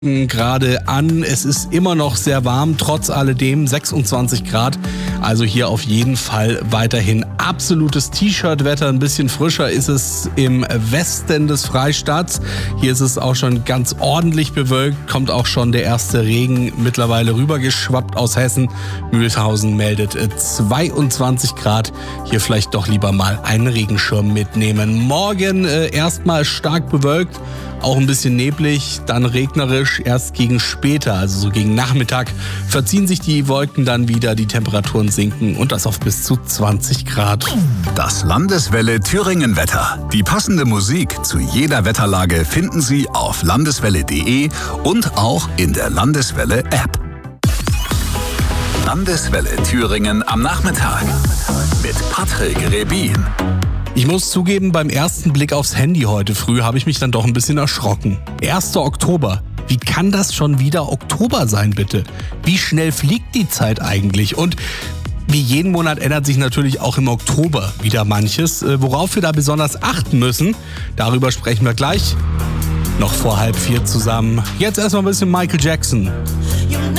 Gerade an. Es ist immer noch sehr warm, trotz alledem 26 Grad. Also hier auf jeden Fall weiterhin absolutes T-Shirt-Wetter. Ein bisschen frischer ist es im Westen des Freistaats. Hier ist es auch schon ganz ordentlich bewölkt. Kommt auch schon der erste Regen mittlerweile rübergeschwappt aus Hessen. Mühlhausen meldet 22 Grad. Hier vielleicht doch lieber mal einen Regenschirm mitnehmen. Morgen erstmal stark bewölkt. Auch ein bisschen neblig, dann regnerisch, erst gegen später, also so gegen Nachmittag, verziehen sich die Wolken dann wieder, die Temperaturen sinken und das auf bis zu 20 Grad. Das Landeswelle Thüringen Wetter. Die passende Musik zu jeder Wetterlage finden Sie auf landeswelle.de und auch in der Landeswelle App. Landeswelle Thüringen am Nachmittag mit Patrick Rebin. Ich muss zugeben, beim ersten Blick aufs Handy heute früh habe ich mich dann doch ein bisschen erschrocken. 1. Oktober. Wie kann das schon wieder Oktober sein, bitte? Wie schnell fliegt die Zeit eigentlich? Und wie jeden Monat ändert sich natürlich auch im Oktober wieder manches. Worauf wir da besonders achten müssen, darüber sprechen wir gleich. Noch vor 3:30 zusammen. Jetzt erstmal ein bisschen Michael Jackson.